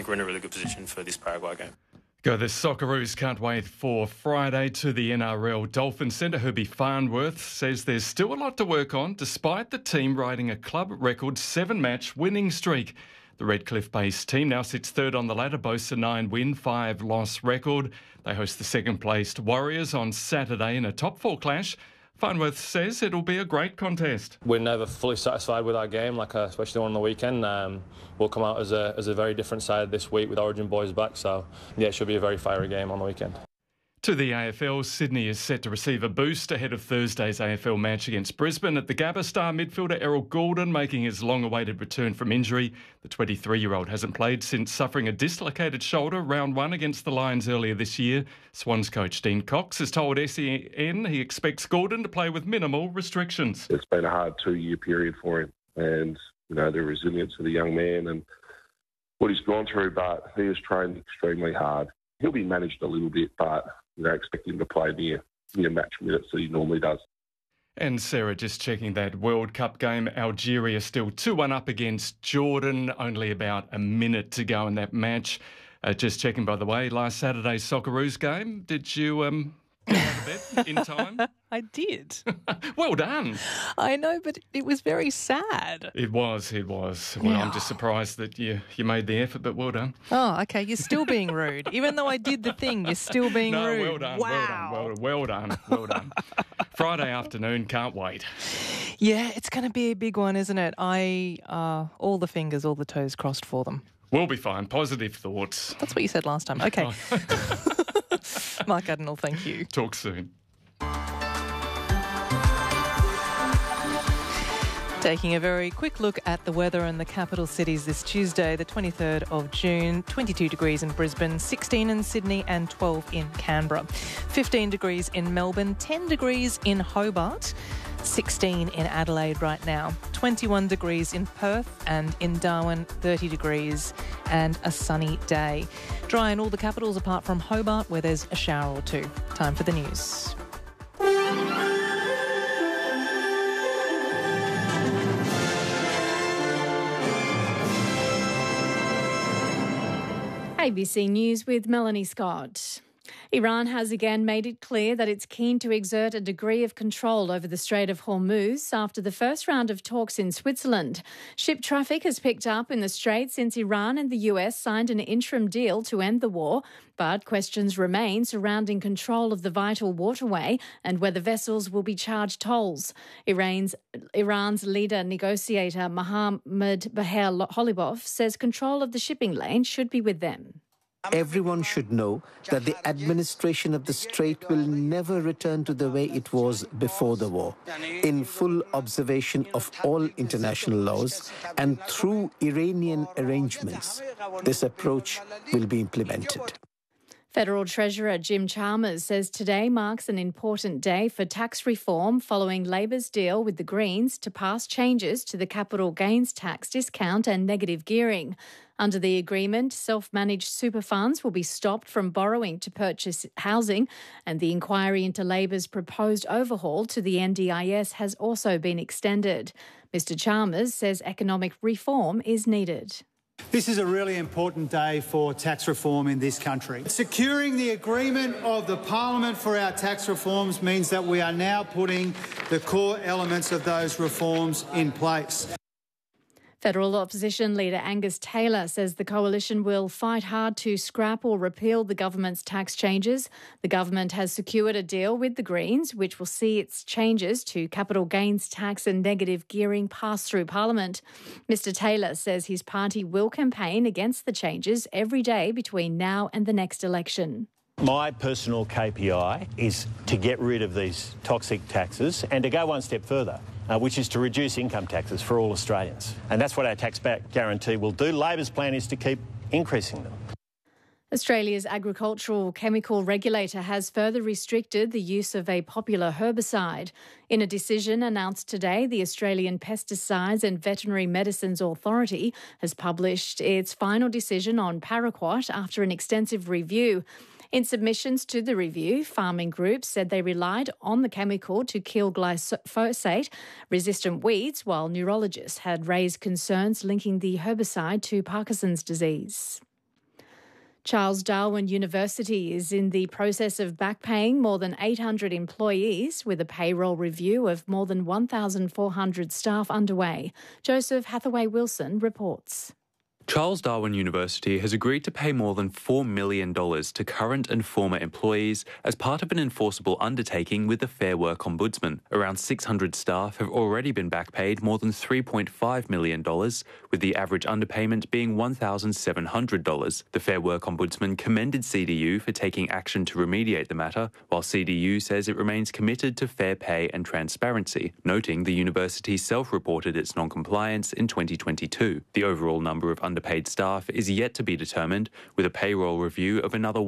think we're in a really good position for this Paraguay game. Go, the Socceroos can't wait for Friday to the NRL. Dolphin centre Herbie Farnworth says there's still a lot to work on despite the team riding a club record 7-match winning streak. The Redcliffe-based team now sits third on the ladder, boasts a 9-win, 5-loss record. They host the second-placed Warriors on Saturday in a top-4 clash. Farnworth says it'll be a great contest. We're never fully satisfied with our game, especially the one on the weekend. We'll come out as a very different side this week with Origin boys back. So, yeah, it should be a very fiery game on the weekend. To the AFL, Sydney is set to receive a boost ahead of Thursday's AFL match against Brisbane at the Gabba. Star midfielder Errol Goulden making his long-awaited return from injury. The 23-year-old hasn't played since suffering a dislocated shoulder round 1 against the Lions earlier this year. Swans coach Dean Cox has told SEN he expects Goulden to play with minimal restrictions. It's been a hard 2-year period for him, and the resilience of the young man and what he's gone through, but he has trained extremely hard. He'll be managed a little bit, but expect him to play near match minutes that he normally does. And Sarah, just checking that World Cup game, Algeria still 2-1 up against Jordan, only about a minute to go in that match. Just checking, by the way, last Saturday's Socceroos game, did you get out of bed in time? I did. Well done. I know, but it was very sad. It was. Well, yeah. I'm just surprised that you made the effort, but well done. Oh, okay. You're still being rude. Even though I did the thing, you're still being rude. Well done. Wow. Well done. Friday afternoon, can't wait. Yeah, it's going to be a big one, isn't it? All the fingers, all the toes crossed for them. We'll be fine. Positive thoughts. That's what you said last time. Okay. Mark Adenall, thank you. Talk soon. Taking a very quick look at the weather in the capital cities this Tuesday, the 23rd of June, 22 degrees in Brisbane, 16 in Sydney and 12 in Canberra, 15 degrees in Melbourne, 10 degrees in Hobart, 16 in Adelaide right now, 21 degrees in Perth, and in Darwin 30 degrees and a sunny day. Dry in all the capitals apart from Hobart where there's a shower or two. Time for the news. ABC News with Melanie Scott. Iran has again made it clear that it's keen to exert a degree of control over the Strait of Hormuz after the first round of talks in Switzerland. Ship traffic has picked up in the strait since Iran and the US signed an interim deal to end the war, but questions remain surrounding control of the vital waterway and whether vessels will be charged tolls. Iran's leader negotiator Mohammad Bagher Holibov says control of the shipping lane should be with them. Everyone should know that the administration of the strait will never return to the way it was before the war, in full observation of all international laws and through Iranian arrangements. This approach will be implemented. Federal Treasurer Jim Chalmers says today marks an important day for tax reform following Labor's deal with the Greens to pass changes to the capital gains tax discount and negative gearing. Under the agreement, self-managed super funds will be stopped from borrowing to purchase housing, and the inquiry into Labor's proposed overhaul to the NDIS has also been extended. Mr Chalmers says economic reform is needed. This is a really important day for tax reform in this country. Securing the agreement of the Parliament for our tax reforms means that we are now putting the core elements of those reforms in place. Federal opposition leader Angus Taylor says the coalition will fight hard to scrap or repeal the government's tax changes. The government has secured a deal with the Greens, which will see its changes to capital gains tax and negative gearing pass through Parliament. Mr Taylor says his party will campaign against the changes every day between now and the next election. My personal KPI is to get rid of these toxic taxes and to go one step further, which is to reduce income taxes for all Australians. And that's what our tax-back guarantee will do. Labor's plan is to keep increasing them. Australia's agricultural chemical regulator has further restricted the use of a popular herbicide. In a decision announced today, the Australian Pesticides and Veterinary Medicines Authority has published its final decision on paraquat after an extensive review. In submissions to the review, farming groups said they relied on the chemical to kill glyphosate-resistant weeds, while neurologists had raised concerns linking the herbicide to Parkinson's disease. Charles Darwin University is in the process of backpaying more than 800 employees with a payroll review of more than 1,400 staff underway. Joseph Hathaway-Wilson reports. Charles Darwin University has agreed to pay more than $4 million to current and former employees as part of an enforceable undertaking with the Fair Work Ombudsman. Around 600 staff have already been backpaid more than $3.5 million, with the average underpayment being $1,700. The Fair Work Ombudsman commended CDU for taking action to remediate the matter, while CDU says it remains committed to fair pay and transparency, noting the university self-reported its non-compliance in 2022. The overall number of underpaid staff is yet to be determined, with a payroll review of another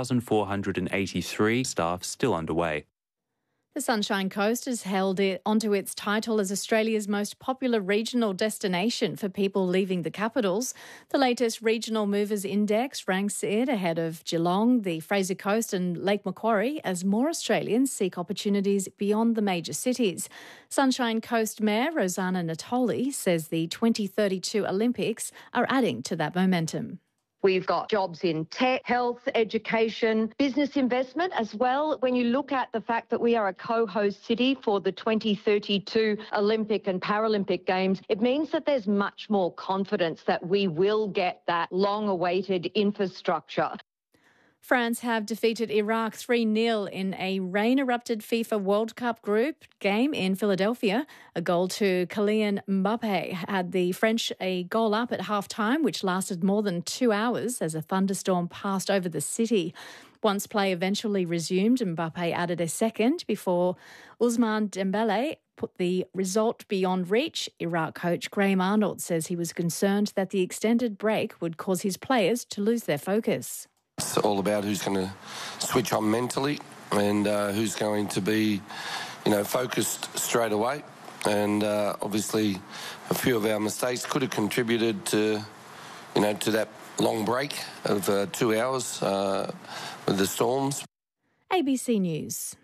1,483 staff still underway. The Sunshine Coast has held it onto its title as Australia's most popular regional destination for people leaving the capitals. The latest Regional Movers Index ranks it ahead of Geelong, the Fraser Coast and Lake Macquarie as more Australians seek opportunities beyond the major cities. Sunshine Coast Mayor Rosanna Natoli says the 2032 Olympics are adding to that momentum. We've got jobs in tech, health, education, business investment as well. When you look at the fact that we are a co-host city for the 2032 Olympic and Paralympic Games, it means that there's much more confidence that we will get that long-awaited infrastructure. France have defeated Iraq 3-0 in a rain-erupted FIFA World Cup group game in Philadelphia. A goal to Kylian Mbappe had the French a goal up at half-time, which lasted more than 2 hours as a thunderstorm passed over the city. Once play eventually resumed, Mbappe added a second before Ousmane Dembele put the result beyond reach. Iraq coach Graham Arnold says he was concerned that the extended break would cause his players to lose their focus. It's all about who's going to switch on mentally and who's going to be, focused straight away. And obviously, a few of our mistakes could have contributed to that long break of 2 hours with the storms. ABC News.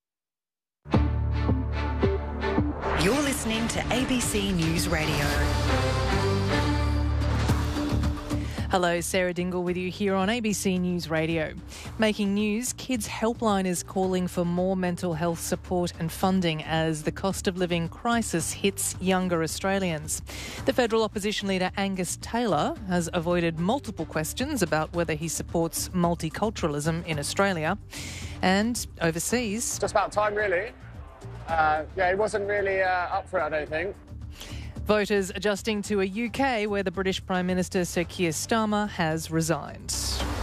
You're listening to ABC News Radio. Hello, Sarah Dingle with you here on ABC News Radio. Making news, Kids Helpline is calling for more mental health support and funding as the cost of living crisis hits younger Australians. The federal opposition leader Angus Taylor has avoided multiple questions about whether he supports multiculturalism in Australia and overseas. Just about time, really. He wasn't really up for it, I don't think. Voters adjusting to a UK where the British Prime Minister Sir Keir Starmer has resigned.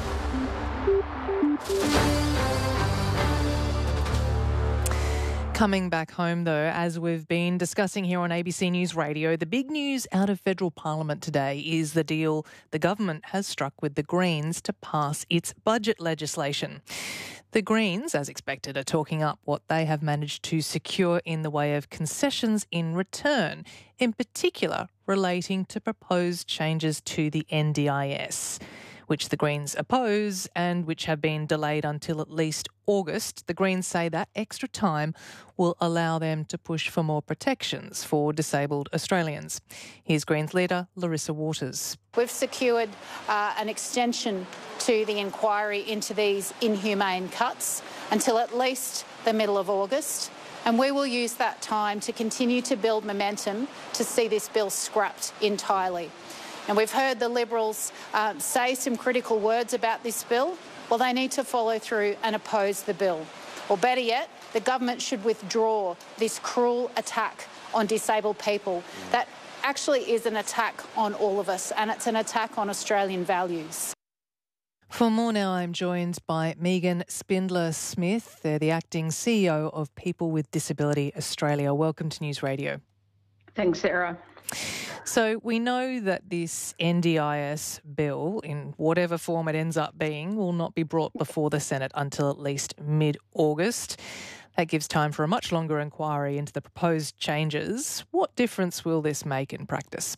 Coming back home, though, as we've been discussing here on ABC News Radio, the big news out of federal parliament today is the deal the government has struck with the Greens to pass its budget legislation. The Greens, as expected, are talking up what they have managed to secure in the way of concessions in return, in particular relating to proposed changes to the NDIS, which the Greens oppose and which have been delayed until at least August. The Greens say that extra time will allow them to push for more protections for disabled Australians. Here's Greens leader Larissa Waters. We've secured an extension to the inquiry into these inhumane cuts until at least the middle of August, and we will use that time to continue to build momentum to see this bill scrapped entirely. And we've heard the Liberals say some critical words about this bill. Well, they need to follow through and oppose the bill. Or better yet, the government should withdraw this cruel attack on disabled people. That actually is an attack on all of us, and it's an attack on Australian values. For more now, I'm joined by Megan Spindler-Smith. They're the acting CEO of People with Disability Australia. Welcome to News Radio. Thanks, Sarah. So we know that this NDIS bill, in whatever form it ends up being, will not be brought before the Senate until at least mid-August. That gives time for a much longer inquiry into the proposed changes. What difference will this make in practice?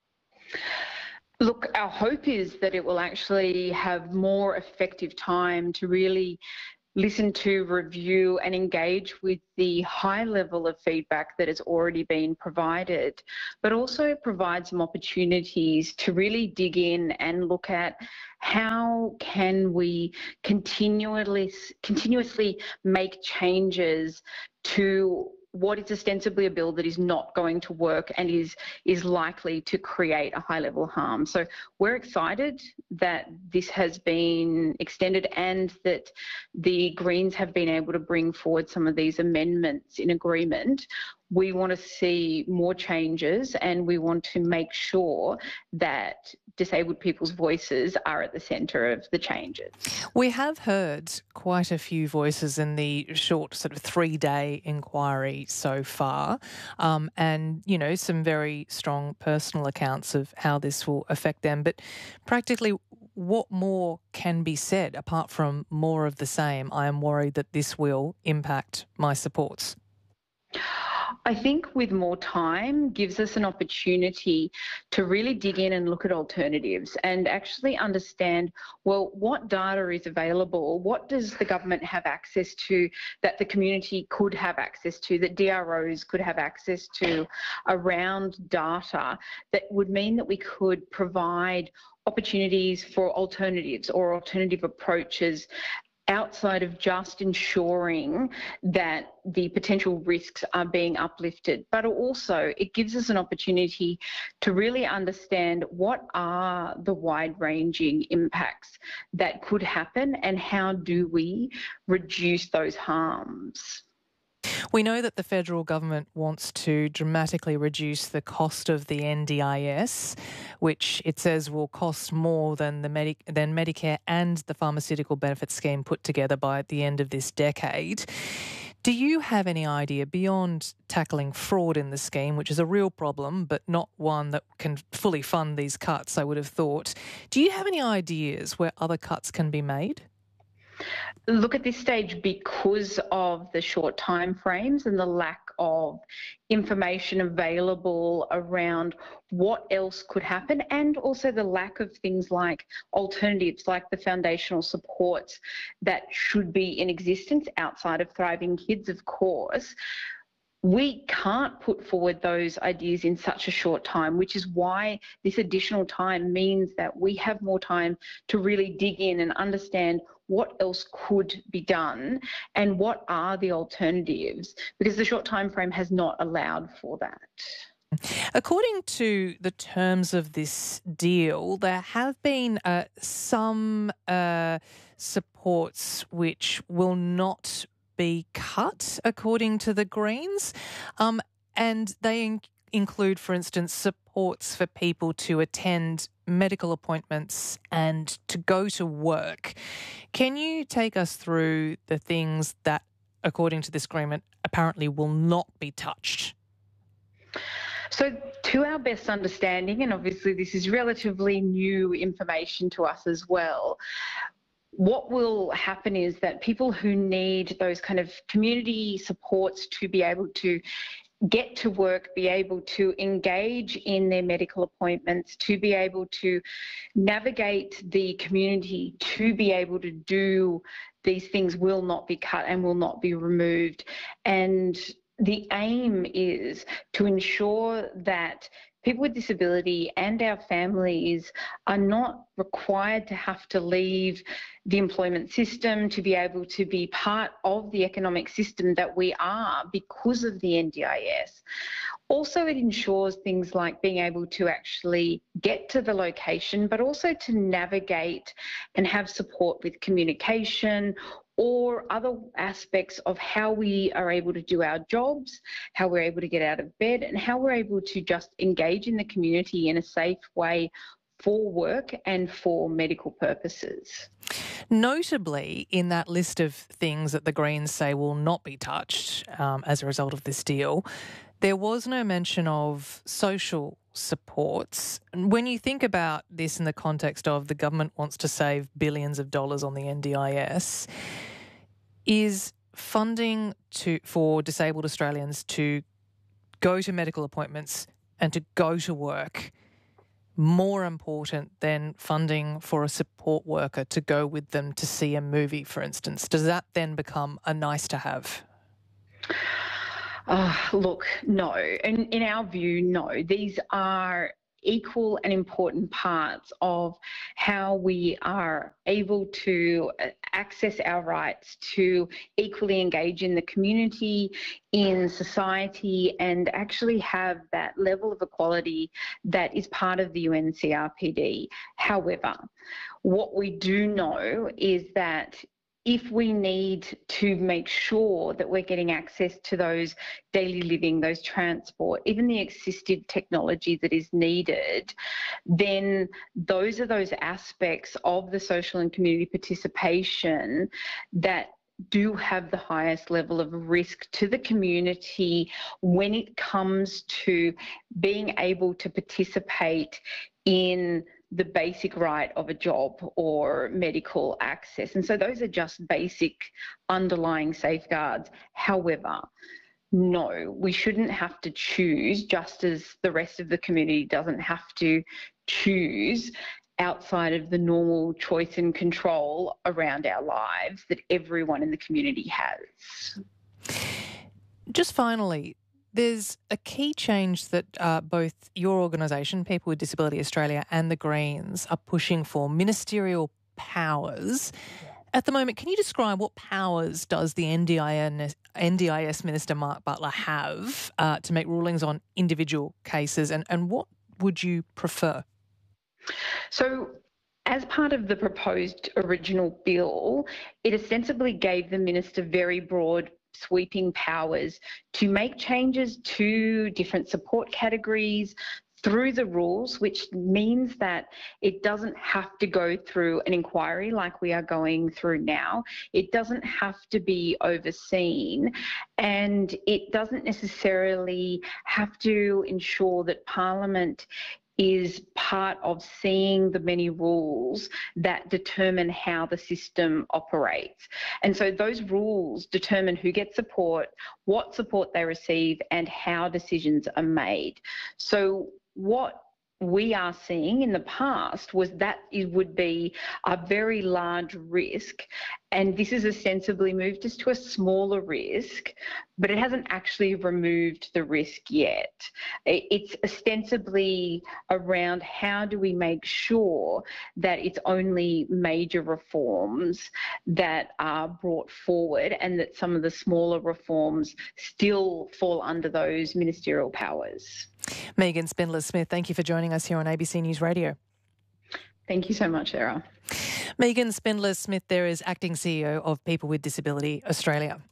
Look, our hope is that it will actually have more effective time to really listen to, review and engage with the high level of feedback that has already been provided, but also provide some opportunities to really dig in and look at how can we continuously make changes to what is ostensibly a bill that is not going to work and is likely to create a high level harm. So we're excited that this has been extended and that the Greens have been able to bring forward some of these amendments in agreement. We want to see more changes and we want to make sure that disabled people's voices are at the centre of the changes. We have heard quite a few voices in the short sort of 3-day inquiry so far, and, you know, some very strong personal accounts of how this will affect them. But practically, what more can be said apart from more of the same? I am worried that this will impact my supports. I think with more time gives us an opportunity to really dig in and look at alternatives and actually understand, well, what data is available? What does the government have access to that the community could have access to, that DROs could have access to around data that would mean that we could provide opportunities for alternatives or alternative approaches outside of just ensuring that the potential risks are being uplifted. But also it gives us an opportunity to really understand what are the wide-ranging impacts that could happen and how do we reduce those harms. We know that the federal government wants to dramatically reduce the cost of the NDIS, which it says will cost more than Medicare and the pharmaceutical benefit scheme put together by the end of this decade. Do you have any idea, beyond tackling fraud in the scheme, which is a real problem but not one that can fully fund these cuts, I would have thought, do you have any ideas where other cuts can be made? Look, at this stage, because of the short time frames and the lack of information available around what else could happen, and also the lack of things like alternatives, like the foundational supports that should be in existence outside of Thriving Kids, of course, we can't put forward those ideas in such a short time, which is why this additional time means that we have more time to really dig in and understand what else could be done and what are the alternatives, because the short time frame has not allowed for that. According to the terms of this deal, there have been some supports which will not be cut, according to the Greens, and they include, for instance, supports for people to attend medical appointments and to go to work. Can you take us through the things that, according to this agreement, apparently will not be touched? So to our best understanding, and obviously this is relatively new information to us as well, what will happen is that people who need those kind of community supports to be able to get to work, be able to engage in their medical appointments, to be able to navigate the community, to be able to do these things will not be cut and will not be removed. And the aim is to ensure that people with disability and our families are not required to have to leave the employment system to be able to be part of the economic system that we are because of the NDIS. Also, it ensures things like being able to actually get to the location, but also to navigate and have support with communication or other aspects of how we are able to do our jobs, how we're able to get out of bed, and how we're able to just engage in the community in a safe way for work and for medical purposes. Notably, in that list of things that the Greens say will not be touched as a result of this deal, there was no mention of social supports. When you think about this in the context of the government wants to save billions of dollars on the NDIS, is funding for disabled Australians to go to medical appointments and to go to work more important than funding for a support worker to go with them to see a movie, for instance? Does that then become a nice to have? Look, no. In our view, no. These are equal and important parts of how we are able to access our rights to equally engage in the community, in society, and actually have that level of equality that is part of the UNCRPD. However, what we do know is that if we need to make sure that we're getting access to those daily living, those transport, even the assistive technology that is needed, then those are those aspects of the social and community participation that do have the highest level of risk to the community when it comes to being able to participate in the basic right of a job or medical access. And so those are just basic underlying safeguards. However, no, we shouldn't have to choose, just as the rest of the community doesn't have to choose outside of the normal choice and control around our lives that everyone in the community has. Just finally, there's a key change that both your organisation, People with Disability Australia, and the Greens are pushing for: ministerial powers. At the moment, can you describe what powers does the NDIS Minister Mark Butler have to make rulings on individual cases, and what would you prefer? So, as part of the proposed original bill, it ostensibly gave the minister very broad sweeping powers to make changes to different support categories through the rules, which means that it doesn't have to go through an inquiry like we are going through now. It doesn't have to be overseen, and it doesn't necessarily have to ensure that Parliament is part of seeing the many rules that determine how the system operates. And so those rules determine who gets support, what support they receive, and how decisions are made. So what we are seeing in the past was that it would be a very large risk, and this has ostensibly moved us to a smaller risk, but it hasn't actually removed the risk yet. It's ostensibly around how do we make sure that it's only major reforms that are brought forward and that some of the smaller reforms still fall under those ministerial powers. Megan Spindler-Smith, thank you for joining us here on ABC News Radio. Thank you so much, Sarah. Megan Spindler-Smith there is Acting CEO of People with Disability Australia.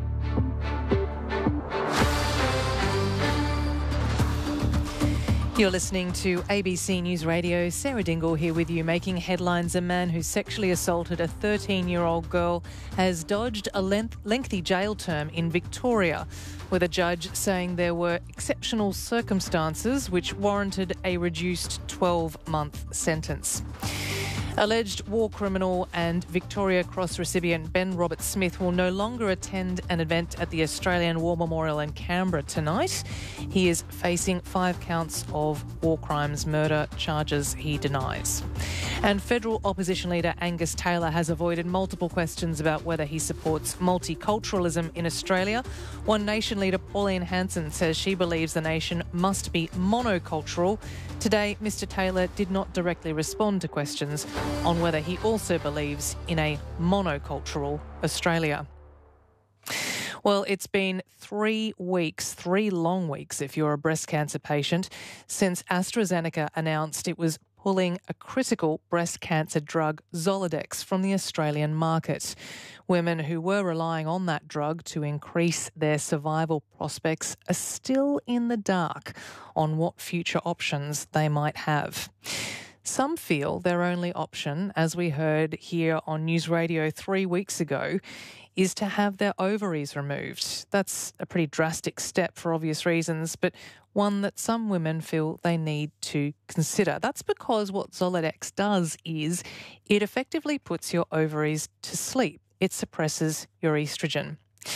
You're listening to ABC News Radio. Sarah Dingle here with you, making headlines. A man who sexually assaulted a 13-year-old girl has dodged a lengthy jail term in Victoria, with a judge saying there were exceptional circumstances which warranted a reduced 12-month sentence. Alleged war criminal and Victoria Cross recipient Ben Roberts-Smith will no longer attend an event at the Australian War Memorial in Canberra tonight. He is facing 5 counts of war crimes murder charges he denies. And federal opposition leader Angus Taylor has avoided multiple questions about whether he supports multiculturalism in Australia. One Nation leader, Pauline Hanson, says she believes the nation must be monocultural. Today, Mr Taylor did not directly respond to questions on whether he also believes in a monocultural Australia. Well, it's been 3 weeks, 3 long weeks if you're a breast cancer patient, since AstraZeneca announced it was pulling a critical breast cancer drug, Zoladex, from the Australian market. Women who were relying on that drug to increase their survival prospects are still in the dark on what future options they might have. Some feel their only option, as we heard here on News Radio 3 weeks ago, is to have their ovaries removed. That's a pretty drastic step for obvious reasons, but one that some women feel they need to consider. That's because what Zoladex does is it effectively puts your ovaries to sleep. It suppresses your estrogen.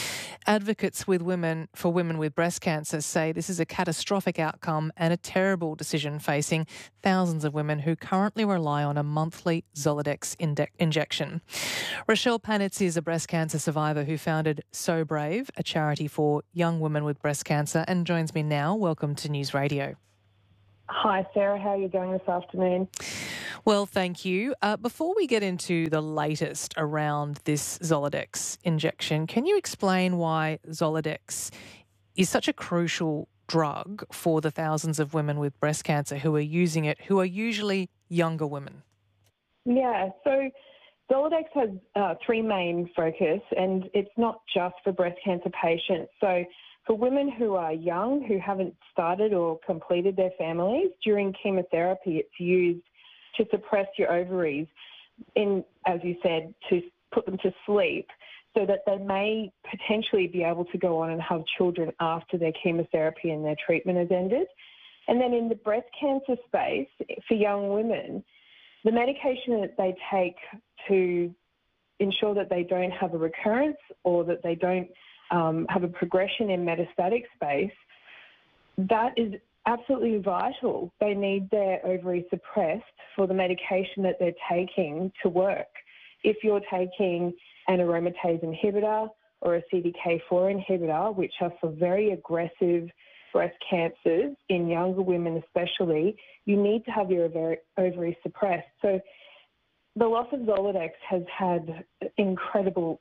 Advocates for women with breast cancer say this is a catastrophic outcome and a terrible decision facing thousands of women who currently rely on a monthly Zoladex injection. Rochelle Panitz is a breast cancer survivor who founded So Brave, a charity for young women with breast cancer, and joins me now. Welcome to News Radio. Hi, Sarah. How are you going this afternoon? Well, thank you. Before we get into the latest around this Zoladex injection, can you explain why Zoladex is such a crucial drug for the thousands of women with breast cancer who are using it, who are usually younger women? Yeah, so Zoladex has three main focus, and it's not just for breast cancer patients. So for women who are young, who haven't started or completed their families, during chemotherapy, it's used to suppress your ovaries, as you said, to put them to sleep so that they may potentially be able to go on and have children after their chemotherapy and their treatment has ended. And then in the breast cancer space, for young women, the medication that they take to ensure that they don't have a recurrence or that they don't have a progression in metastatic space, that is absolutely vital. They need their ovaries suppressed for the medication that they're taking to work. If you're taking an aromatase inhibitor or a CDK4 inhibitor, which are for very aggressive breast cancers in younger women especially, you need to have your ovaries suppressed. So the loss of Zoladex has had incredible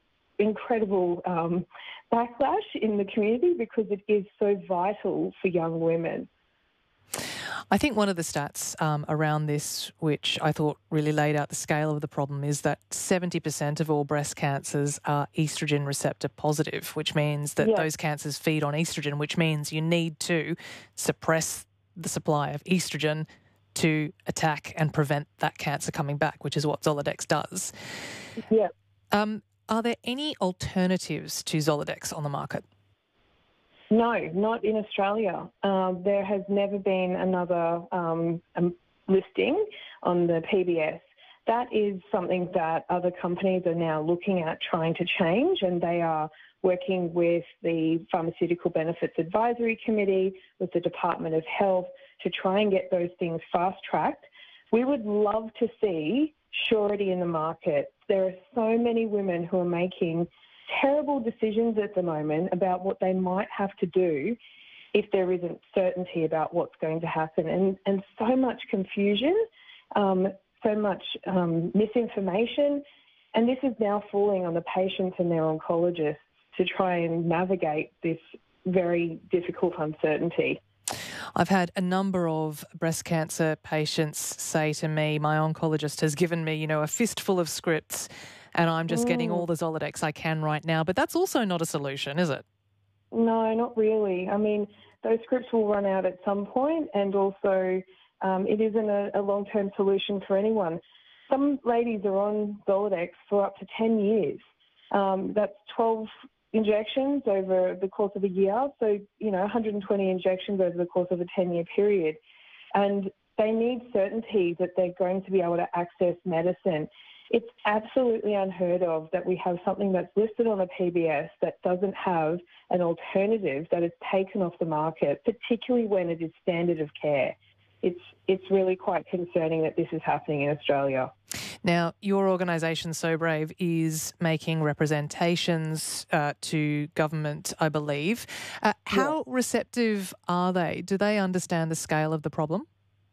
backlash in the community because it is so vital for young women. I think one of the stats around this, which I thought really laid out the scale of the problem, is that 70% of all breast cancers are estrogen receptor positive, which means that those cancers feed on estrogen, which means you need to suppress the supply of estrogen to attack and prevent that cancer coming back, which is what Zoladex does. Yeah. Are there any alternatives to Zoladex on the market? No, not in Australia. There has never been another listing on the PBS. That is something that other companies are now looking at trying to change, and they are working with the Pharmaceutical Benefits Advisory Committee, with the Department of Health to try and get those things fast-tracked. We would love to see surety in the market. There are so many women who are making terrible decisions at the moment about what they might have to do if there isn't certainty about what's going to happen, and so much confusion, so much misinformation, and this is now falling on the patients and their oncologists to try and navigate this very difficult uncertainty. I've had a number of breast cancer patients say to me, my oncologist has given me, a fistful of scripts and I'm just getting all the Zoladex I can right now. But that's also not a solution, is it? No, not really. I mean, those scripts will run out at some point, and also it isn't a long-term solution for anyone. Some ladies are on Zoladex for up to 10 years. That's 12 injections over the course of a year, so 120 injections over the course of a 10-year period, and they need certainty that they're going to be able to access medicine. It's absolutely unheard of that we have something that's listed on a PBS that doesn't have an alternative that is taken off the market, particularly when it is standard of care. It's really quite concerning that this is happening in Australia. Now, your organisation, So Brave, is making representations to government, I believe. How receptive are they? Do they understand the scale of the problem?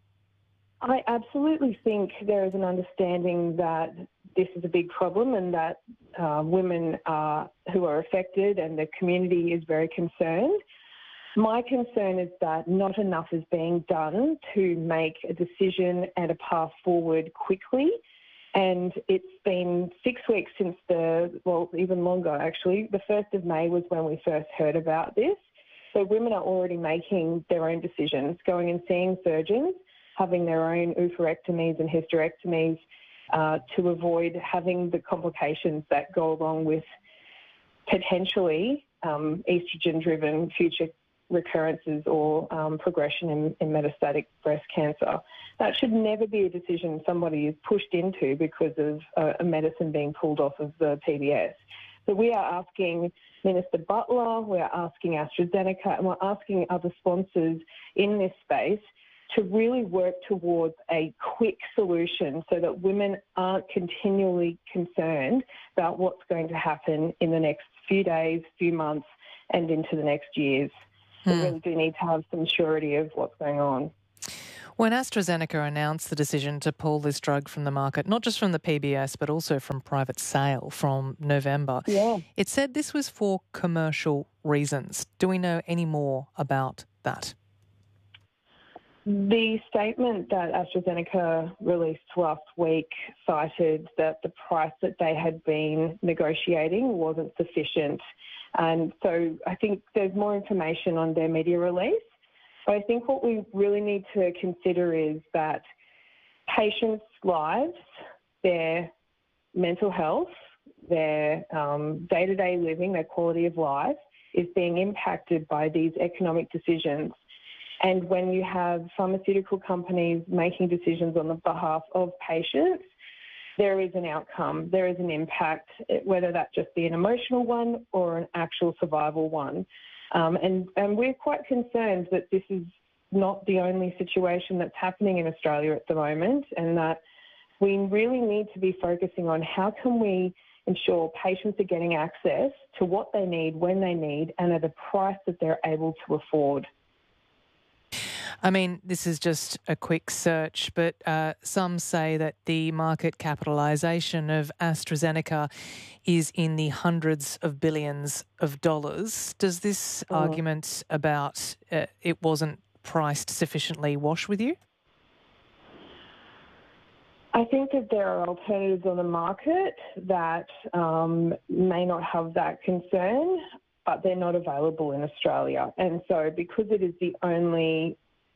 I absolutely think there is an understanding that this is a big problem and that women who are affected and the community is very concerned. My concern is that not enough is being done to make a decision and a path forward quickly. And it's been 6 weeks since even longer actually. The 1st of May was when we first heard about this. So women are already making their own decisions, going and seeing surgeons, having their own oophorectomies and hysterectomies to avoid having the complications that go along with potentially estrogen-driven future recurrences or progression in metastatic breast cancer. That should never be a decision somebody is pushed into because of a medicine being pulled off of the PBS. So we are asking Minister Butler, we're asking AstraZeneca, and we're asking other sponsors in this space to really work towards a quick solution so that women aren't continually concerned about what's going to happen in the next few days, few months, and into the next years. We really do need to have some surety of what's going on. When AstraZeneca announced the decision to pull this drug from the market, not just from the PBS but also from private sale from November, it said this was for commercial reasons. Do we know any more about that? The statement that AstraZeneca released last week cited that the price that they had been negotiating wasn't sufficient. And so I think there's more information on their media release. But I think what we really need to consider is that patients' lives, their mental health, their day-to-day living, their quality of life is being impacted by these economic decisions. And when you have pharmaceutical companies making decisions on the behalf of patients, there is an outcome, there is an impact, whether that just be an emotional one or an actual survival one. And we're quite concerned that this is not the only situation that's happening in Australia at the moment, and that we really need to be focusing on how can we ensure patients are getting access to what they need, when they need, and at a price that they're able to afford. I mean, this is just a quick search, but some say that the market capitalisation of AstraZeneca is in the hundreds of billions of dollars. Does this argument about it wasn't priced sufficiently wash with you? I think that there are alternatives on the market that may not have that concern, but they're not available in Australia. And so because it is the only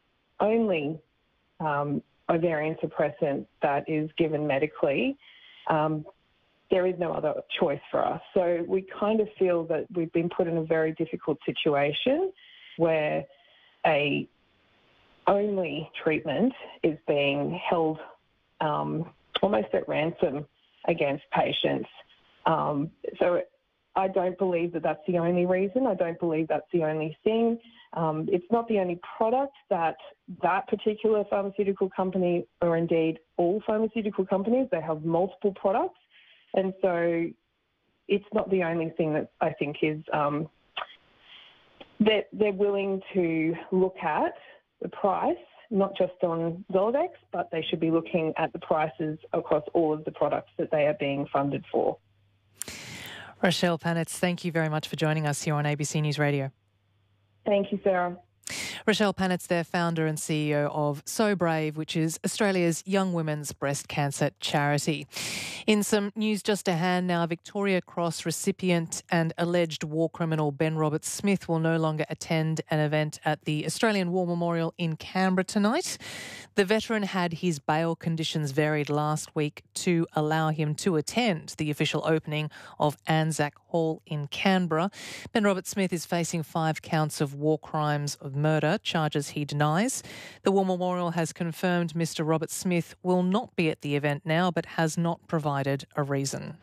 ovarian suppressant that is given medically, there is no other choice for us. So we kind of feel that we've been put in a very difficult situation where a only treatment is being held almost at ransom against patients. So I don't believe that that's the only reason. I don't believe that's the only thing. It's not the only product that particular pharmaceutical company, or indeed all pharmaceutical companies, they have multiple products. And so it's not the only thing that I think is that they're willing to look at the price, not just on Zoladex, but they should be looking at the prices across all of the products that they are being funded for. Rochelle Panitz, thank you very much for joining us here on ABC News Radio. Thank you, Sarah. Rochelle Panitz, their founder and CEO of So Brave, which is Australia's young women's breast cancer charity. In some news just to hand now, Victoria Cross recipient and alleged war criminal Ben Roberts-Smith will no longer attend an event at the Australian War Memorial in Canberra tonight. The veteran had his bail conditions varied last week to allow him to attend the official opening of Anzac Hall in Canberra. Ben Roberts-Smith is facing 5 counts of war crimes of murder, charges he denies. The War Memorial has confirmed Mr. Roberts-Smith will not be at the event now, but has not provided a reason.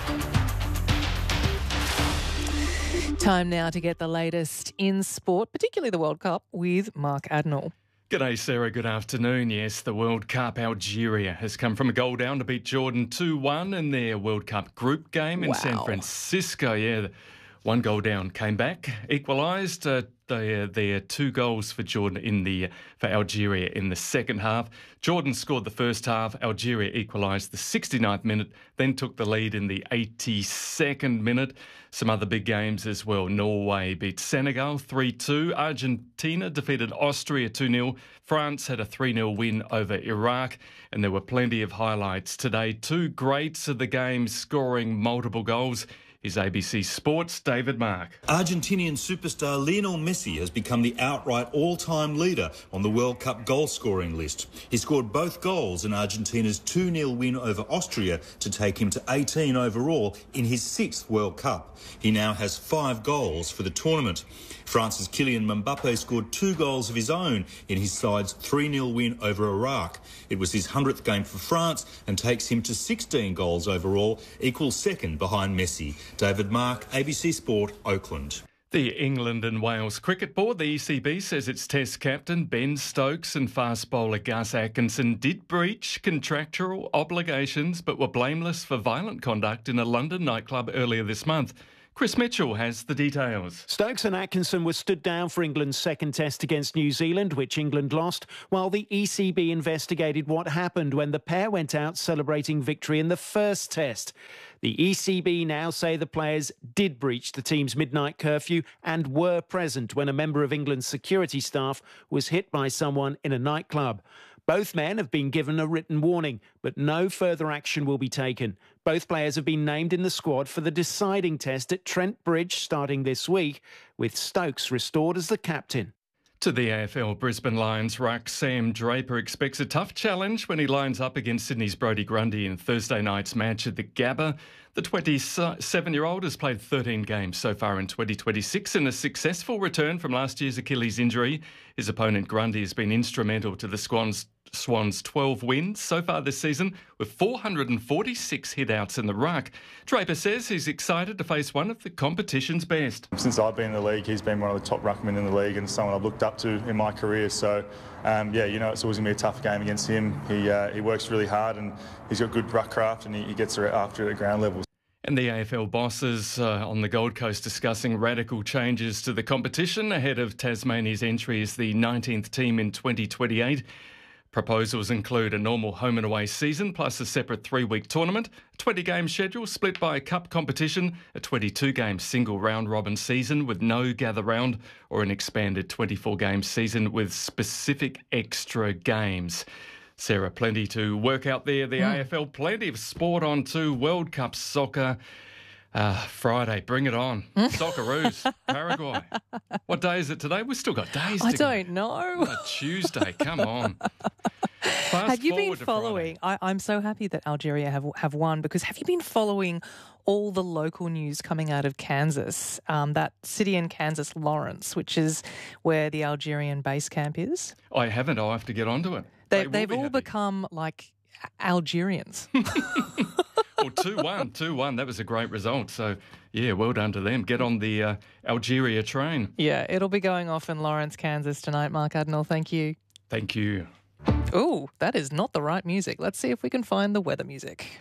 Time now to get the latest in sport, particularly the World Cup, with Mark Adenall. G'day, Sarah. Good afternoon. Yes, the World Cup. Algeria has come from a goal down to beat Jordan 2-1 in their World Cup group game in San Francisco. Yeah, 1 goal down, came back, equalised. There 2 goals for Jordan for Algeria in the second half. Jordan scored the first half. Algeria equalised the 69th minute, then took the lead in the 82nd minute. Some other big games as well. Norway beat Senegal 3-2. Argentina defeated Austria 2-0. France had a 3-0 win over Iraq. And there were plenty of highlights today. 2 greats of the game scoring multiple goals. Here's ABC Sports' David Mark. Argentinian superstar Lionel Messi has become the outright all-time leader on the World Cup goal-scoring list. He scored both goals in Argentina's 2-0 win over Austria to take him to 18 overall in his 6th World Cup. He now has 5 goals for the tournament. France's Kylian Mbappe scored 2 goals of his own in his side's 3-0 win over Iraq. It was his 100th game for France and takes him to 16 goals overall, equal second behind Messi. David Mark, ABC Sport, Oakland. The England and Wales Cricket Board, the ECB, says its Test captain Ben Stokes and fast bowler Gus Atkinson did breach contractual obligations but were blameless for violent conduct in a London nightclub earlier this month. Chris Mitchell has the details. Stokes and Atkinson were stood down for England's second test against New Zealand, which England lost, while the ECB investigated what happened when the pair went out celebrating victory in the first test. The ECB now say the players did breach the team's midnight curfew and were present when a member of England's security staff was hit by someone in a nightclub. Both men have been given a written warning, but no further action will be taken. Both players have been named in the squad for the deciding test at Trent Bridge starting this week, with Stokes restored as the captain. To the AFL, Brisbane Lions ruck Sam Draper expects a tough challenge when he lines up against Sydney's Brodie Grundy in Thursday night's match at the Gabba. The 27-year-old has played 13 games so far in 2026 in a successful return from last year's Achilles injury. His opponent Grundy has been instrumental to the Swans' 12 wins so far this season, with 446 hit-outs in the ruck. Draper says he's excited to face one of the competition's best. Since I've been in the league, he's been one of the top ruckmen in the league and someone I've looked up to in my career. So, it's always going to be a tough game against him. He works really hard and he's got good ruck craft and he gets after it at ground level. And the AFL bosses on the Gold Coast discussing radical changes to the competition ahead of Tasmania's entry as the 19th team in 2028. Proposals include a normal home and away season plus a separate 3-week tournament, a 20-game schedule split by a cup competition, a 22-game single round-robin season with no gather round, or an expanded 24-game season with specific extra games. Sarah, plenty to work out there. The AFL, plenty of sport on too. World Cup soccer. Friday, bring it on. Socceroos, Paraguay. What day is it today? We've still got days to go. I don't know. Tuesday, come on. Have you been following? I'm so happy that Algeria have won, because have you been following all the local news coming out of Kansas, that city in Kansas, Lawrence, which is where the Algerian base camp is? I haven't. I'll have to get onto it. They've all become like Algerians. Well, 2-1. That was a great result. So, yeah, well done to them. Get on the Algeria train. Yeah, it'll be going off in Lawrence, Kansas tonight, Mark Adenall. Thank you. Thank you. Ooh, that is not the right music. Let's see if we can find the weather music.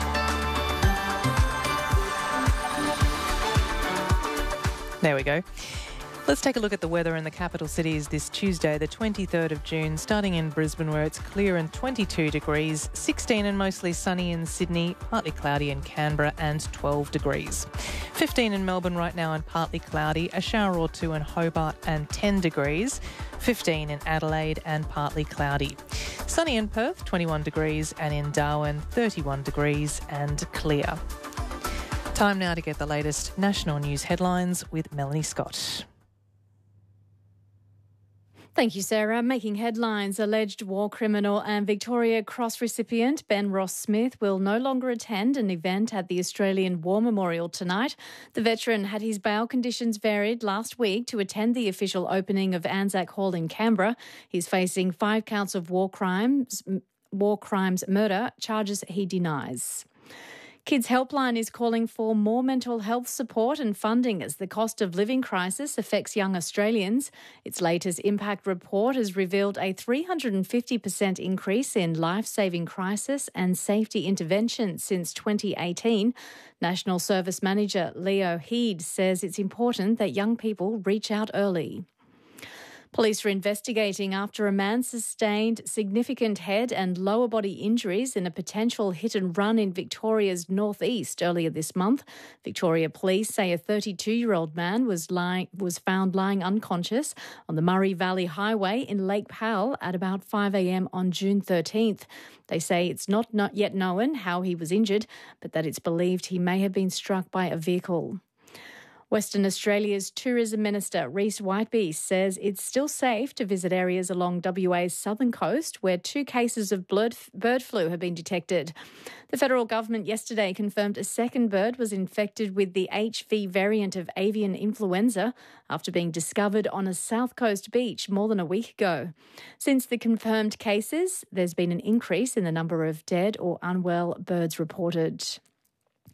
There we go. Let's take a look at the weather in the capital cities this Tuesday, the 23rd of June, starting in Brisbane where it's clear and 22 degrees, 16 and mostly sunny in Sydney, partly cloudy in Canberra and 12 degrees. 15 in Melbourne right now and partly cloudy, a shower or two in Hobart and 10 degrees, 15 in Adelaide and partly cloudy. Sunny in Perth, 21 degrees, and in Darwin, 31 degrees and clear. Time now to get the latest national news headlines with Melanie Scott. Thank you, Sarah. Making headlines, alleged war criminal and Victoria Cross recipient Ben Ross Smith will no longer attend an event at the Australian War Memorial tonight. The veteran had his bail conditions varied last week to attend the official opening of Anzac Hall in Canberra. He's facing 5 counts of war crimes murder, charges he denies. Kids Helpline is calling for more mental health support and funding as the cost of living crisis affects young Australians. Its latest impact report has revealed a 350% increase in life-saving crisis and safety interventions since 2018. National Service Manager Leo Heed says it's important that young people reach out early. Police are investigating after a man sustained significant head and lower body injuries in a potential hit and run in Victoria's northeast earlier this month. Victoria Police say a 32-year-old man was found lying unconscious on the Murray Valley Highway in Lake Powell at about 5 a.m. on June 13th. They say it's not yet known how he was injured, but that it's believed he may have been struck by a vehicle. Western Australia's Tourism Minister Rhys Whitebeast says it's still safe to visit areas along WA's southern coast where 2 cases of bird flu have been detected. The federal government yesterday confirmed a second bird was infected with the HV variant of avian influenza after being discovered on a south coast beach more than a week ago. Since the confirmed cases, there's been an increase in the number of dead or unwell birds reported.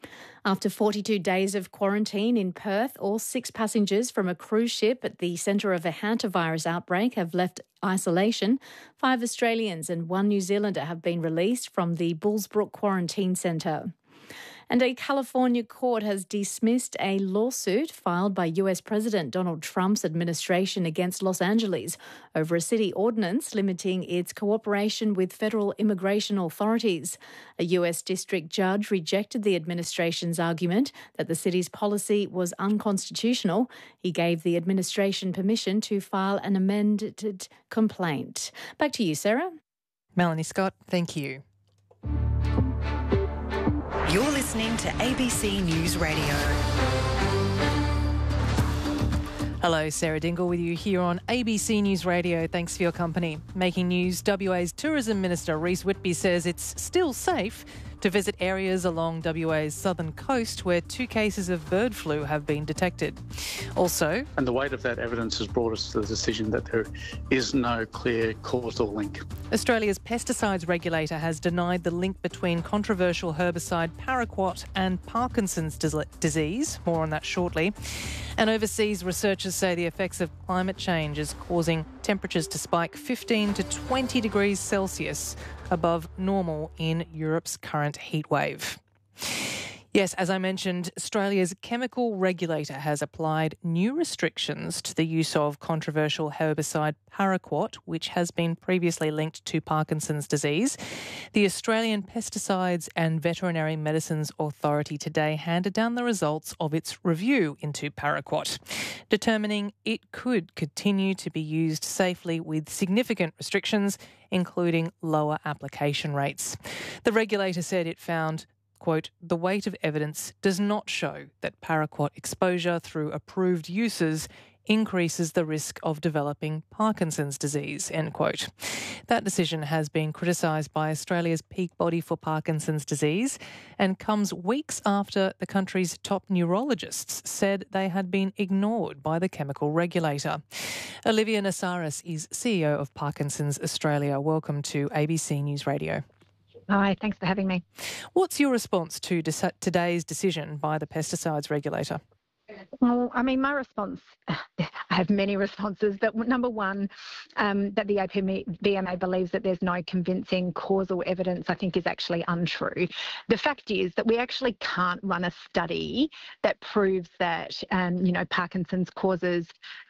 After 42 days of quarantine in Perth, all 6 passengers from a cruise ship at the centre of a hantavirus outbreak have left isolation. 5 Australians and 1 New Zealander have been released from the Bullsbrook Quarantine Centre. And a California court has dismissed a lawsuit filed by US President Donald Trump's administration against Los Angeles over a city ordinance limiting its cooperation with federal immigration authorities. A US district judge rejected the administration's argument that the city's policy was unconstitutional. He gave the administration permission to file an amended complaint. Back to you, Sarah. Melanie Scott, thank you. You're listening to ABC News Radio. Hello, Sarah Dingle with you here on ABC News Radio. Thanks for your company. Making news, WA's Tourism Minister Rhys Whitby says it's still safe to visit areas along WA's southern coast where 2 cases of bird flu have been detected. Also, and the weight of that evidence has brought us to the decision that there is no clear causal link. Australia's pesticides regulator has denied the link between controversial herbicide paraquat and Parkinson's disease. More on that shortly. And overseas, researchers say the effects of climate change is causing temperatures to spike 15 to 20 degrees Celsius above normal in Europe's current heat wave. Yes, as I mentioned, Australia's chemical regulator has applied new restrictions to the use of controversial herbicide paraquat, which has been previously linked to Parkinson's disease. The Australian Pesticides and Veterinary Medicines Authority today handed down the results of its review into paraquat, determining it could continue to be used safely with significant restrictions, including lower application rates. The regulator said it found, quote, the weight of evidence does not show that paraquat exposure through approved uses increases the risk of developing Parkinson's disease, end quote. That decision has been criticised by Australia's peak body for Parkinson's disease and comes weeks after the country's top neurologists said they had been ignored by the chemical regulator. Olivia Nasaris is CEO of Parkinson's Australia. Welcome to ABC News Radio. Hi, thanks for having me. What's your response to today's decision by the pesticides regulator? Well, I mean, my response, I have many responses, but number one, that the APVMA believes that there's no convincing causal evidence, I think is actually untrue. The fact is that we actually can't run a study that proves that, Parkinson's causes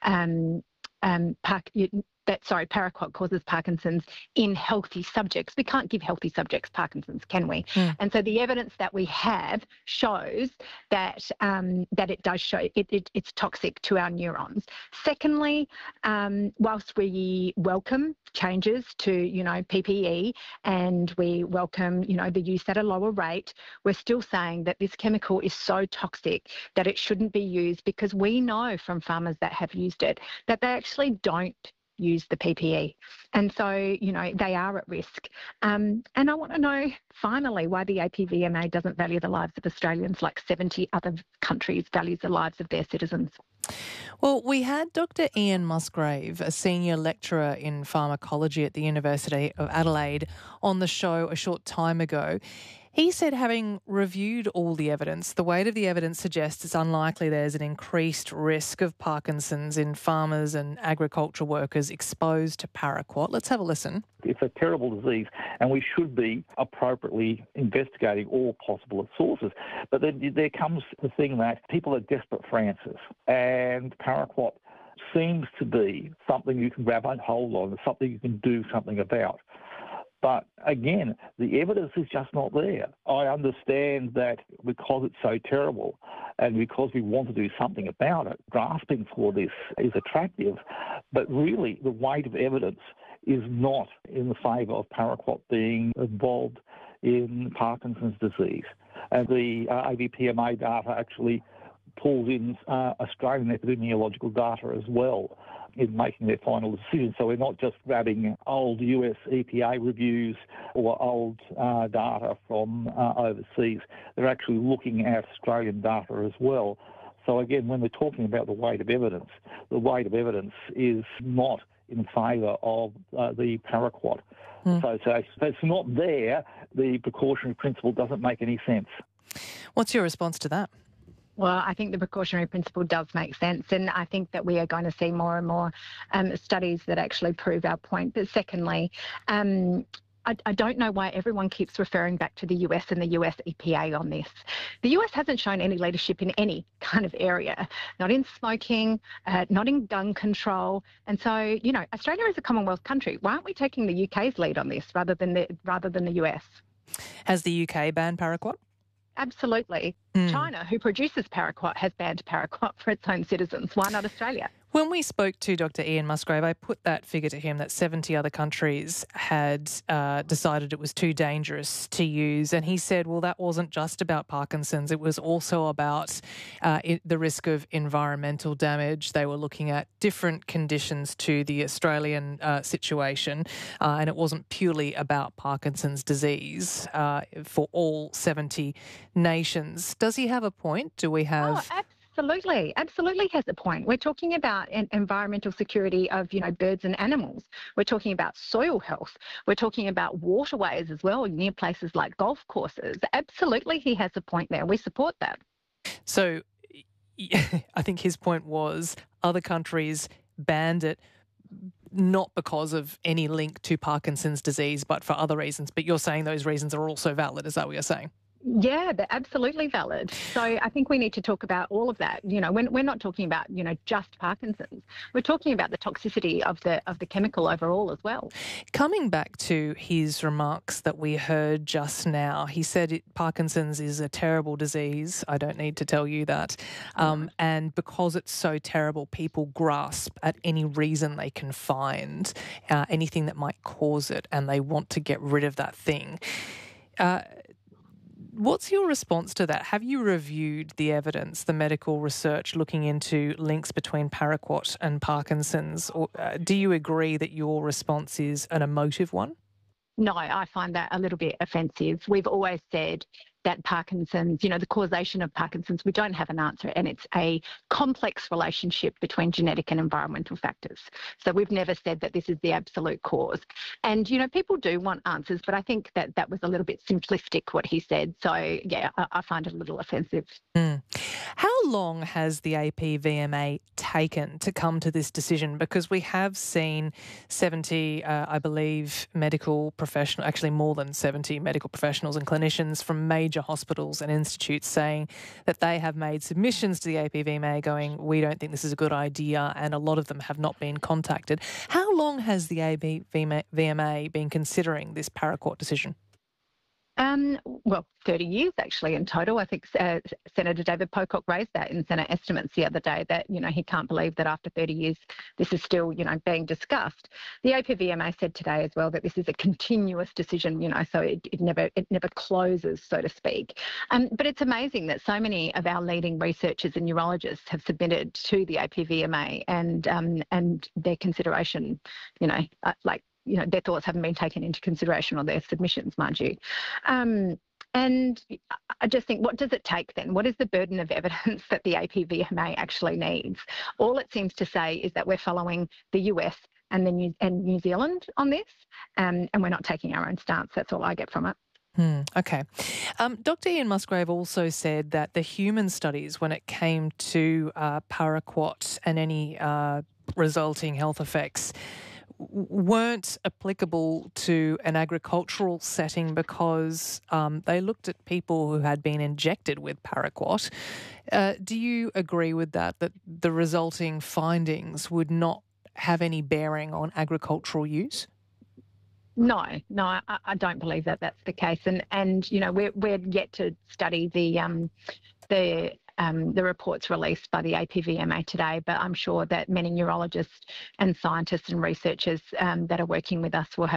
paraquat causes Parkinson's in healthy subjects. We can't give healthy subjects Parkinson's, can we? And so the evidence that we have shows that it does show it's toxic to our neurons. Secondly, whilst we welcome changes to, PPE and we welcome, the use at a lower rate, we're still saying that this chemical is so toxic that it shouldn't be used, because we know from farmers that have used it that they actually don't use the PPE. And so, they are at risk. And I want to know, finally, why the APVMA doesn't value the lives of Australians like 70 other countries values the lives of their citizens. Well, we had Dr. Ian Musgrave, a senior lecturer in pharmacology at the University of Adelaide, on the show a short time ago. He said, having reviewed all the evidence, the weight of the evidence suggests it's unlikely there's an increased risk of Parkinson's in farmers and agriculture workers exposed to paraquat. Let's have a listen. It's a terrible disease, and we should be appropriately investigating all possible sources. But then there comes the thing that people are desperate for answers, and paraquat seems to be something you can grab a hold on, something you can do something about. But again, the evidence is just not there. I understand that because it's so terrible and because we want to do something about it, grasping for this is attractive, but really the weight of evidence is not in the favour of paraquat being involved in Parkinson's disease. And the AVPMA data actually pulls in Australian epidemiological data as well in making their final decision. So we're not just grabbing old US EPA reviews or old data from overseas. They're actually looking at Australian data as well. So again, when we're talking about the weight of evidence is not in favour of the paraquat. So it's not there. The precautionary principle doesn't make any sense. What's your response to that? Well, I think the precautionary principle does make sense, and I think that we are going to see more and more studies that actually prove our point. But secondly, I don't know why everyone keeps referring back to the US and the US EPA on this. The US hasn't shown any leadership in any kind of area, not in smoking, not in gun control. And so, you know, Australia is a Commonwealth country. Why aren't we taking the UK's lead on this rather than the US? Has the UK banned paraquat? Absolutely. China, who produces paraquat, has banned paraquat for its own citizens. Why not Australia? When we spoke to Dr. Ian Musgrave, I put that figure to him that 70 other countries had decided it was too dangerous to use. And he said, well, that wasn't just about Parkinson's. It was also about the risk of environmental damage. They were looking at different conditions to the Australian situation. And it wasn't purely about Parkinson's disease for all 70 nations. Does he have a point? Do we have... Absolutely has a point. We're talking about environmental security of, you know, birds and animals. We're talking about soil health. We're talking about waterways as well, near places like golf courses. Absolutely, he has a point there. We support that. So I think his point was other countries banned it not because of any link to Parkinson's disease, but for other reasons. But you're saying those reasons are also valid. Is that what you're saying? Yeah, they're absolutely valid. So I think we need to talk about all of that. You know, when we're not talking about, you know, just Parkinson's, we're talking about the toxicity of the chemical overall as well. Coming back to his remarks that we heard just now, he said Parkinson's is a terrible disease. I don't need to tell you that. And because it's so terrible, people grasp at any reason they can find, anything that might cause it, and they want to get rid of that thing. What's your response to that? Have you reviewed the evidence, the medical research looking into links between paraquat and Parkinson's? Or do you agree that your response is an emotive one? No, I find that a little bit offensive. We've always said that Parkinson's, you know, the causation of Parkinson's, we don't have an answer, and it's a complex relationship between genetic and environmental factors. So we've never said that this is the absolute cause. And, you know, people do want answers, but I think that that was a little bit simplistic what he said. So, yeah, I find it a little offensive. How long has the APVMA taken to come to this decision? Because we have seen 70, I believe, medical professionals, actually more than 70 medical professionals and clinicians from major hospitals and institutes saying that they have made submissions to the APVMA going, we don't think this is a good idea, and a lot of them have not been contacted. How long has the APVMA been considering this paraquat decision? Well, 30 years actually in total. I think Senator David Pocock raised that in Senate estimates the other day that, you know, he can't believe that after 30 years this is still, you know, being discussed. The APVMA said today as well that this is a continuous decision, you know, so it never closes, so to speak. But it's amazing that so many of our leading researchers and neurologists have submitted to the APVMA and their consideration, you know, you know, their thoughts haven't been taken into consideration, or their submissions, mind you. And I just think, what does it take then? What is the burden of evidence that the APVMA actually needs? All it seems to say is that we're following the US and New Zealand on this, and we're not taking our own stance. That's all I get from it. Okay. Dr. Ian Musgrave also said that the human studies, when it came to paraquat and any resulting health effects, weren't applicable to an agricultural setting because they looked at people who had been injected with paraquat. Do you agree with that the resulting findings would not have any bearing on agricultural use? No, I don't believe that that's the case. And you know, we're yet to study the reports released by the APVMA today, but I'm sure that many neurologists and scientists and researchers that are working with us will have